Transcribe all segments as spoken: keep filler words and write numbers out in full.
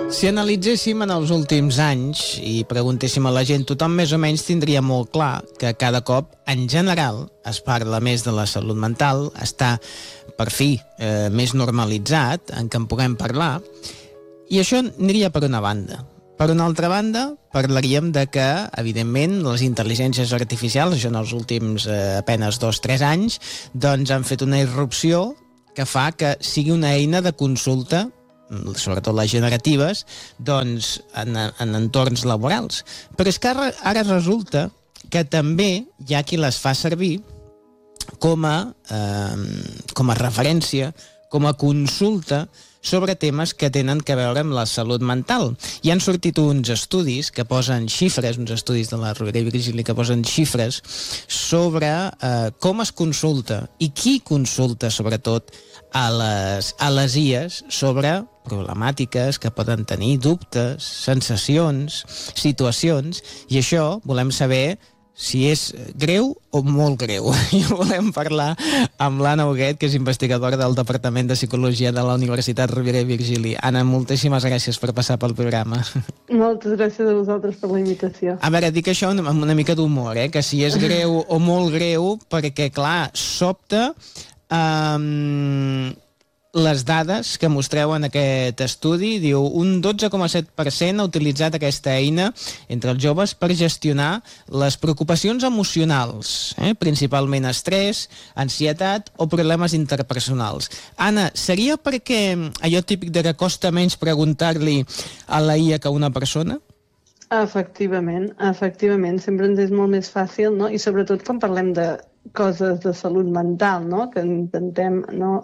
Si analitzéssim en els últims anys i preguntéssim a la gent, tothom més o menys tindria molt clar que cada cop, en general, es parla més de la salut mental, està, per fi, eh, més normalitzat, en què en puguem parlar, i això aniria per una banda. Per una altra banda, parlaríem de que, evidentment, les intel·ligències artificials, això en els últims eh, apenes dos o tres anys, doncs han fet una irrupció que fa que sigui una eina de consulta, sobretot les generatives, doncs en, en entorns laborals. Però és que ara, ara resulta que també hi ha qui les fa servir com a, eh, com a referència, com a consulta sobre temes que tenen a veure amb la salut mental. Hi han sortit uns estudis que posen xifres, uns estudis de la Rovira i Virgili que posen xifres sobre eh, com es consulta i qui consulta, sobretot, a les, a les I As sobre problemàtiques que poden tenir, dubtes, sensacions, situacions, i això volem saber si és greu o molt greu. I volem parlar amb l'Anna Huguet, que és investigadora del Departament de Psicologia de la Universitat Rovira i Virgili. Anna, moltíssimes gràcies per passar pel programa. Moltes gràcies a vosaltres per la invitació. A veure, dic això amb una mica d'humor, eh? Que si és greu o molt greu, perquè, clar, sobta um, les dades que mostreu en aquest estudi. Diu, un dotze coma set per cent ha utilitzat aquesta eina entre els joves per gestionar les preocupacions emocionals, eh? Principalment estrès, ansietat o problemes interpersonals. Anna, seria perquè allò típic de que costa menys preguntar-li a la I A que a una persona? Efectivament, efectivament. Sempre ens és molt més fàcil, no? I sobretot quan parlem de coses de salut mental, no? Que intentem, no?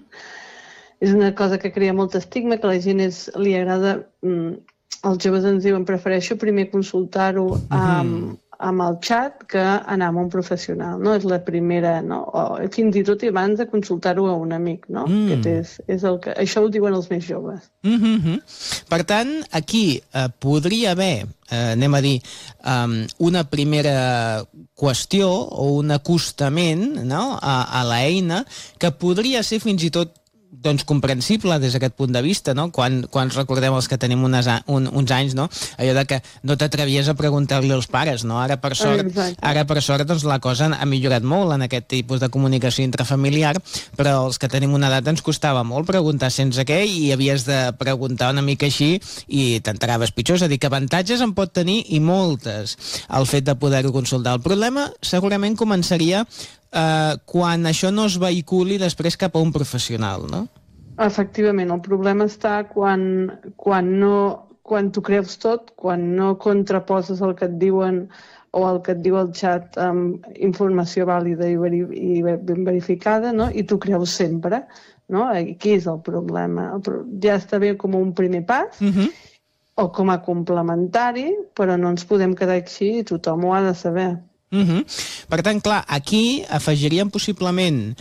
És una cosa que crea molt estigma, que a la gent és, li agrada... Mm, els joves ens diuen, prefereixo primer consultar-ho amb, amb el xat que anar amb un professional, no? És la primera, no? O fins i tot abans de consultar-ho a un amic, no? Mm. Aquest és, és el que... Això ho diuen els més joves. Mm-hmm. Per tant, aquí eh, podria haver, eh, anem a dir, um, una primera qüestió o un acostament, no? a, a l'eina que podria ser fins i tot doncs comprensible des d'aquest punt de vista, no? Quan, quan recordem els que tenim unes, un, uns anys, no? Allò de que no t'atrevies a preguntar-li als pares, no? Ara per sort, Exacte. ara per sort doncs, la cosa ha millorat molt en aquest tipus de comunicació intrafamiliar, però els que tenim una edat ens costava molt preguntar sense què i havies de preguntar una mica així i t'enteraves pitjor. És a dir, que avantatges en pot tenir i moltes el fet de poder-ho consultar. El problema segurament començaria Uh, quan això no es vehiculi després cap a un professional, no? Efectivament, el problema està quan, quan, no, quan t'ho creus tot, quan no contraposes el que et diuen o el que et diu el xat amb informació vàlida i, veri, i ben verificada, no? I t'ho creus sempre, no? Aquí és el problema. Ja està bé com un primer pas, uh-huh. o com a complementari, però no ens podem quedar així i tothom ho ha de saber. Uh-huh. Per tant, clar, aquí afegiríem possiblement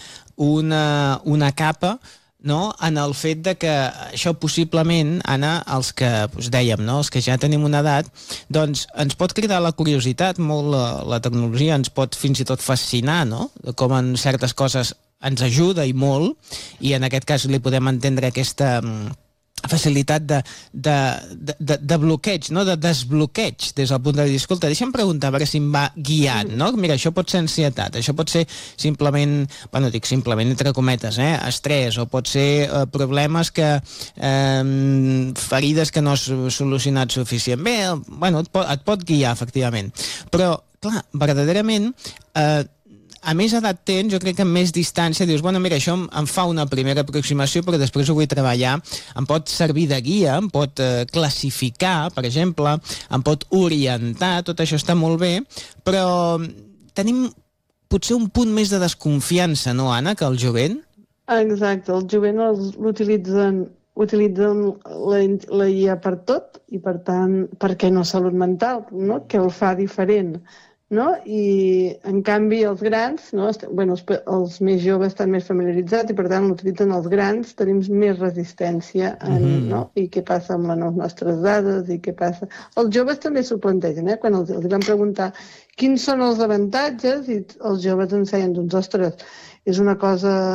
una, una capa, no?, en el fet de que això possiblement, Anna, els que doncs, dèiem, no?, els que ja tenim una edat, doncs ens pot cridar la curiositat, molt la, la tecnologia ens pot fins i tot fascinar, no?, com en certes coses ens ajuda i molt, i en aquest cas li podem entendre aquesta facilitat de, de, de, de bloqueig, no? De desbloqueig des del punt de vista, escolta, deixa'm preguntar a veure si em va guiant, no? Mira, això pot ser ansietat, això pot ser simplement, bueno, dic simplement entre cometes, eh? Estrès, o pot ser eh, problemes que eh, ferides que no has solucionat suficient bé, bueno, et pot, et pot guiar efectivament, però clar, verdaderament eh, a més edat tens, jo crec que amb més distància dius, bueno, mira, això em, em fa una primera aproximació, però després ho vull treballar, em pot servir de guia, em pot eh, classificar, per exemple, em pot orientar, tot això està molt bé, però tenim potser un punt més de desconfiança, no, Anna, que el jovent? Exacte, el jovent l'utilitzen utilitzen la, la I A per tot, i per tant, per què no salut mental, no? Què el fa diferent? No? I en canvi els grans, no? bueno, els, els més joves estan més familiaritzats i per tant l'utilitzen els grans, tenim més resistència en, mm-hmm. no? I què passa amb les nostres dades i què passa... Els joves també s'ho plantegen, eh? Quan els, els van preguntar quins són els avantatges i els joves ens feien, doncs, ostres, és una cosa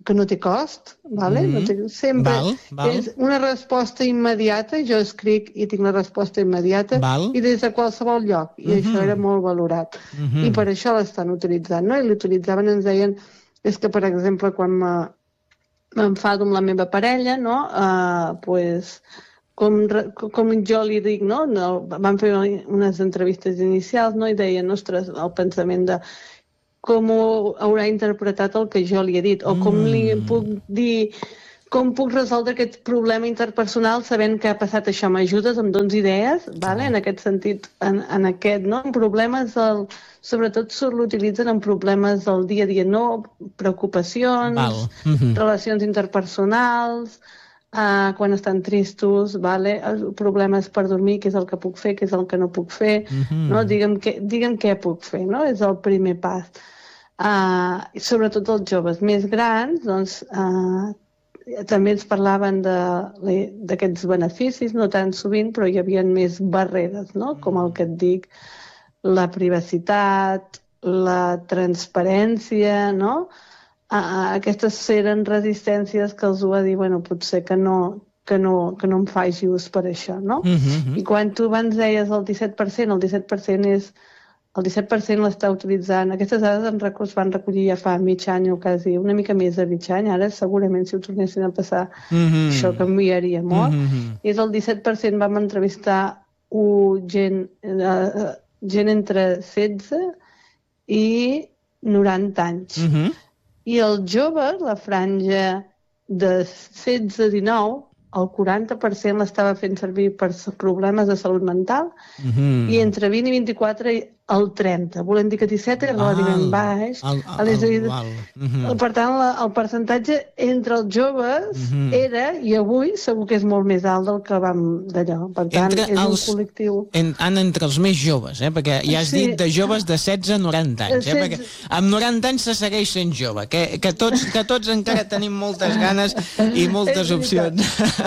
que no té cost, vale? Mm-hmm. No té, sempre val, val. és una resposta immediata, jo escric i tinc la resposta immediata, val. i des de qualsevol lloc, i Mm-hmm. això era molt valorat. Mm-hmm. I per això l'estan utilitzant, no? I l'utilitzaven, ens deien, és que, per exemple, quan m'enfado amb la meva parella, no? Uh, pues, com, com jo li dic, no? no? Vam fer unes entrevistes inicials, no? I deien, ostres, el pensament de com ho haurà interpretat el que jo li he dit, o com mm. li puc dir, com puc resoldre aquest problema interpersonal sabent que ha passat això, m'ajudes, em dones idees, vale? En aquest sentit, en, en aquest, no? En problemes, del, sobretot l'utilitzen en problemes del dia a dia, no preocupacions, mm-hmm. relacions interpersonals, uh, quan estan tristos, vale? Problemes per dormir, què és el que puc fer, què és el que no puc fer, mm-hmm. no? Digue'm, que, digue'm què puc fer, no? És el primer pas. Uh, sobretot els joves més grans, doncs, uh, també ens parlaven d'aquests beneficis, no tan sovint, però hi havia més barreres, no? Com el que et dic, la privacitat, la transparència, no? Uh, aquestes eren resistències que els ho va dir, bueno, potser que no, que no, que no em faci ús per això, no? Mm-hmm. I quan tu abans deies el disset per cent, el disset per cent és el disset per cent l'està utilitzant. Aquestes dades es van recollir ja fa mig any o quasi una mica més de mig any. Ara segurament si ho tornessin a passar mm-hmm. això canviaria molt. Mm-hmm. És el disset per cent vam entrevistar un gent, uh, gent entre setze i noranta anys. Mm-hmm. I els joves, la franja de setze a dinou, el quaranta per cent l'estava fent servir per problemes de salut mental mm-hmm. i entre vint i vint-i-quatre el trenta. Volem dir que disset és relativament baix. El, el, el, el, el, mm-hmm. Per tant, la, el percentatge entre els joves mm-hmm. era, i avui segur que és molt més alt del que vam d'allò. Per tant, entre és els, un col·lectiu... En, entre els més joves, eh? Perquè ja has sí. dit de joves de setze a noranta anys. Eh? Perquè amb noranta anys se segueix sent jove, que, que, tots, que tots encara tenim moltes ganes i moltes opcions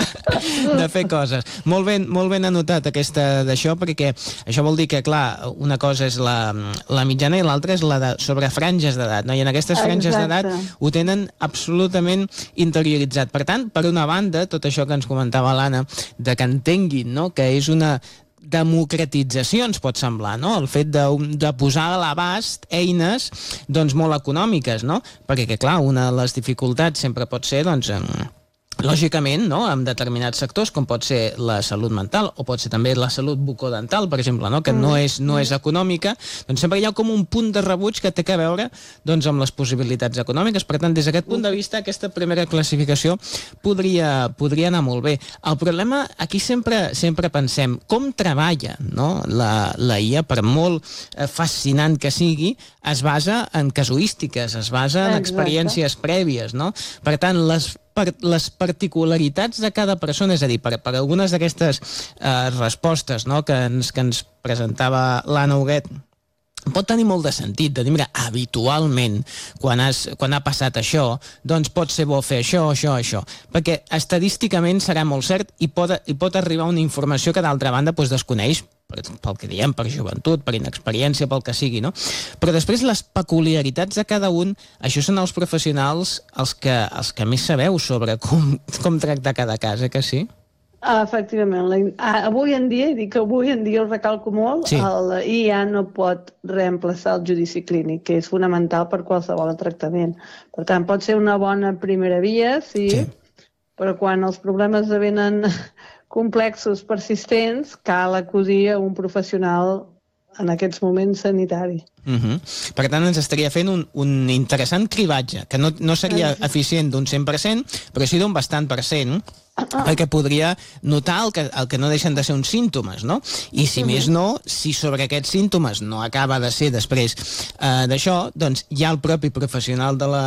de fer coses. Molt ben, molt ben anotat aquesta d'això, perquè això vol dir que, clar, una cosa és la, la mitjana i l'altra és la de, sobre franges d'edat, no? I en aquestes franges d'edat ho tenen absolutament interioritzat. Per tant, per una banda, tot això que ens comentava l'Anna, de que entenguin, no?, que és una democratització, ens pot semblar, no? El fet de, de posar a l'abast eines doncs, molt econòmiques, no? Perquè, que, clar, una de les dificultats sempre pot ser, doncs, lògicament, no?, en determinats sectors, com pot ser la salut mental, o pot ser també la salut bucodental, per exemple, no?, que no és, no és econòmica, doncs sempre hi ha com un punt de rebuig que té a veure doncs, amb les possibilitats econòmiques. Per tant, des d'aquest punt de vista, aquesta primera classificació podria, podria anar molt bé. El problema, aquí sempre, sempre pensem, com treballa, no?, la, la I A, per molt fascinant que sigui, es basa en casuístiques, es basa en experiències prèvies, no? Per tant, les per les particularitats de cada persona, és a dir, per, per algunes d'aquestes eh, respostes, no?, que ens, que ens presentava l'Anna Huguet, pot tenir molt de sentit, de dir, mira, habitualment, quan, has, quan ha passat això, doncs pot ser bo fer això, això, això, perquè estadísticament serà molt cert i pot, i pot arribar una informació que d'altra banda doncs, desconeix, pel que diem, per joventut, per inexperiència, pel que sigui, no? Però després les peculiaritats de cada un, això són els professionals els que, els que més sabeu sobre com, com tractar cada cas, eh que sí? Ah, efectivament. La, avui en dia, i dic que avui en dia ho recalco molt, sí. La I A no pot reemplaçar el judici clínic, que és fonamental per qualsevol tractament. Per tant, pot ser una bona primera via, sí, sí. Però quan els problemes esdevenen complexos, persistents, cal acudir a un professional en aquests moments sanitari. Uh-huh. Per tant, ens estaria fent un, un interessant cribatge, que no, no seria sí. eficient d'un cent per cent, però sí d'un bastant per cent, ah, ah. perquè podria notar el que, el que no deixen de ser uns símptomes, no? I si uh-huh. més no, si sobre aquests símptomes no acaba de ser després eh, d'això, doncs hi ha el propi professional de la...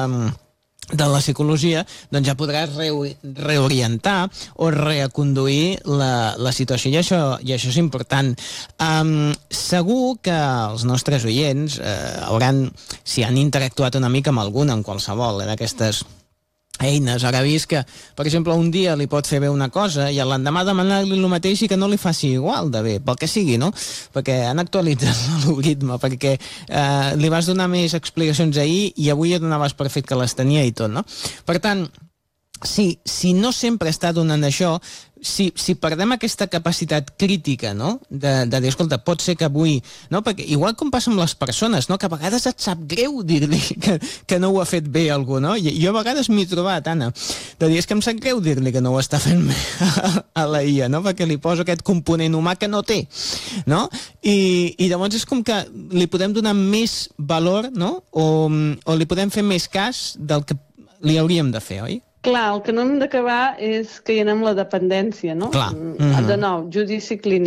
de la psicologia, doncs ja podràs reorientar o reconduir la, la situació, i això, i això és important. Um, segur que els nostres oients eh, hauran, si han interactuat una mica amb algun, en qualsevol d'aquestes eines. Ara he vist que, per exemple, un dia li pot fer bé una cosa i l'endemà demanar-li el mateix i que no li faci igual de bé, pel que sigui, no? Perquè han actualitzat l'algoritme, perquè eh, li vas donar més explicacions ahir i avui ja donaves per fet que les tenia i tot, no? Per tant, si, si no sempre està donant això, si, si perdem aquesta capacitat crítica, no? De, de dir, escolta, pot ser que avui... No? Perquè igual com passa amb les persones, no? Que a vegades et sap greu dir-li que, que no ho ha fet bé algú, no? I jo a vegades m'hi he trobat, Anna, de dir, és que em sap greu dir-li que no ho està fent bé a la I A, no? Perquè li poso aquest component humà que no té, no? I, i llavors és com que li podem donar més valor, no? O, o li podem fer més cas del que li hauríem de fer, oi? Clar, el que no hem d'acabar és caient en la dependència, no? Clar. Mm-hmm. De nou, judici clínic.